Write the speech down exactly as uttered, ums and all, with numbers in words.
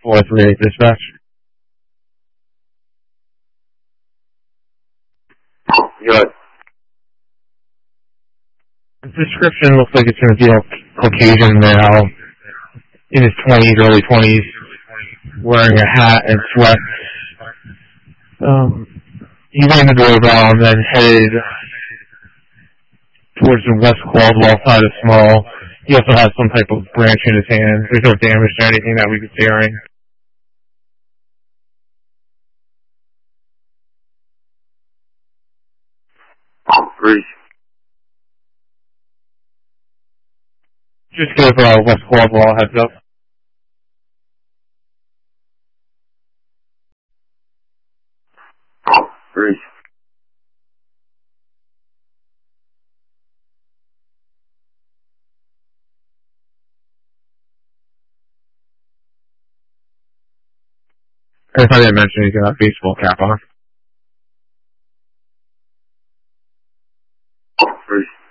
four three eight dispatch. Good. The description looks like it's going to be a Caucasian male in his twenties, early twenties, wearing a hat and sweats. Um, he rang the doorbell and then headed towards the West Caldwell side of Small. He also has some type of branch in his hand. There's no damage to anything that we could see or anything. Three. Just give uh, West Caldwell a heads up. Three. If I didn't mention, he's got a baseball cap on. Three.